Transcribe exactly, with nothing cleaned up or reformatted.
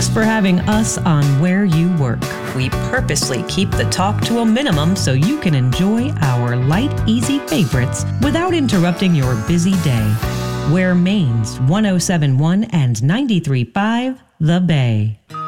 Thanks for having us on Where You Work. We purposely keep the talk to a minimum so you can enjoy our light, easy favorites without interrupting your busy day. We're Maine's one oh seven point one and ninety-three point five The Bay.